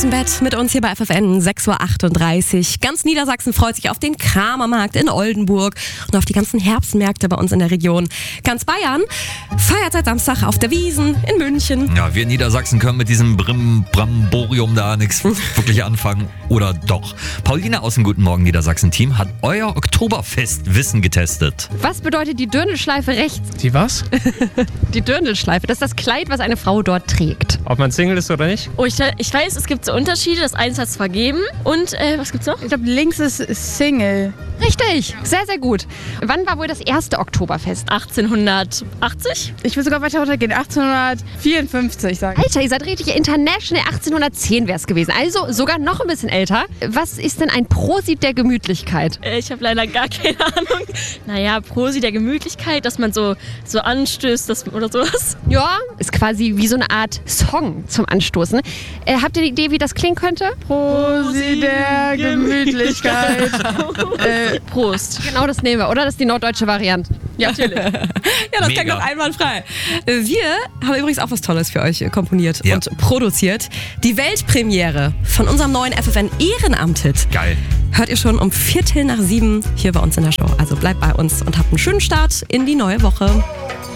aus dem Bett mit uns hier bei FFN, 6.38 Uhr. Ganz Niedersachsen freut sich auf den Kramermarkt in Oldenburg und auf die ganzen Herbstmärkte bei uns in der Region. Ganz Bayern feiert seit Samstag auf der Wiesn in München. Ja, wir in Niedersachsen können mit diesem Bramborium da nichts wirklich anfangen. Oder doch? Pauline aus dem Guten Morgen Niedersachsen-Team hat euer Oktoberfestwissen getestet. Was bedeutet die Dirndlschleife rechts? Die was? Die Dirndlschleife, das ist das Kleid, was eine Frau dort trägt. Ob man Single ist oder nicht? Oh, ich weiß, es gibt so Unterschiede. Das eine hat's vergeben. Und was gibt's noch? Ich glaube, links ist Single. Richtig, sehr, sehr gut. Wann war wohl das erste Oktoberfest? 1880? Ich will sogar weiter runtergehen. 1854 sagen. Alter, ihr seid richtig international. 1810 wäre es gewesen. Also sogar noch ein bisschen älter. Was ist denn ein Prosit der Gemütlichkeit? Ich habe leider gar keine Ahnung. Naja, Prosi der Gemütlichkeit, dass man so anstößt oder sowas. Ja, ist quasi wie so eine Art Song zum Anstoßen. Habt ihr eine Idee, wie das klingen könnte? Prosi der Gemütlichkeit. Prost. Genau, das nehmen wir, oder? Das ist die norddeutsche Variante. Ja, natürlich. Ja, das Mega. klingt doch einwandfrei. Wir haben übrigens auch was Tolles für euch komponiert Ja. und produziert. Die Weltpremiere von unserem neuen FFN Ehrenamt-Hit. Geil. Hört ihr schon um 6:45 hier bei uns in der Show. Also bleibt bei uns und habt einen schönen Start in die neue Woche.